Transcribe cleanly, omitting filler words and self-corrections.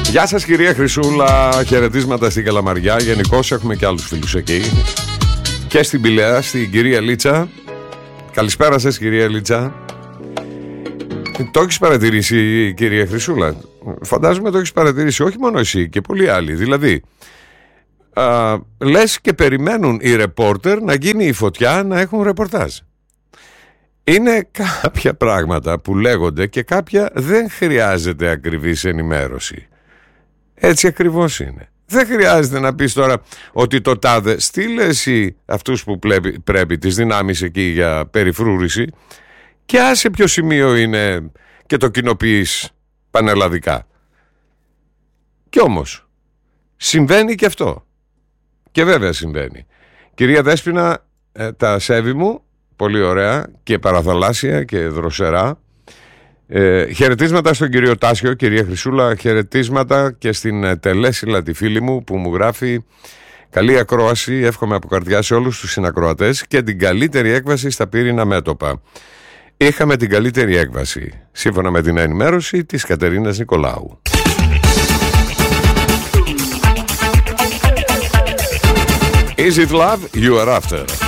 Γεια σας κυρία Χρυσούλα, χαιρετίσματα στην Καλαμαριά. Γενικώς έχουμε και άλλους φίλους εκεί. Και στην Πηλαία, στην κυρία Λίτσα. Καλησπέρα σας κυρία Λίτσα. Το έχεις παρατηρήσει κυρία Χρυσούλα? Φαντάζομαι το έχεις παρατηρήσει όχι μόνο εσύ και πολλοί άλλοι. Δηλαδή λες και περιμένουν οι ρεπόρτερ να γίνει η φωτιά να έχουν ρεπορτάζ. Είναι κάποια πράγματα που λέγονται και κάποια δεν χρειάζεται ακριβής ενημέρωση. Έτσι ακριβώς είναι. Δεν χρειάζεται να πεις τώρα ότι το τάδε, στείλε εσύ αυτούς που πρέπει τις δυνάμεις εκεί για περιφρούρηση και άσε ποιο σημείο είναι και το κοινοποιείς πανελλαδικά. Κι όμως συμβαίνει και αυτό. Και βέβαια συμβαίνει. Κυρία Δέσποινα, τα σέβη μου, πολύ ωραία και παραθαλάσσια και δροσερά. Χαιρετίσματα στον κύριο Τάσιο, κυρία Χρυσούλα, χαιρετίσματα και στην Τελέσιλα τη φίλη μου που μου γράφει καλή ακρόαση, εύχομαι από καρδιά σε όλους τους συνακροατές και την καλύτερη έκβαση στα πύρινα μέτωπα. Είχαμε την καλύτερη έκβαση, σύμφωνα με την ενημέρωση της Κατερίνας Νικολάου. Is it love you are after?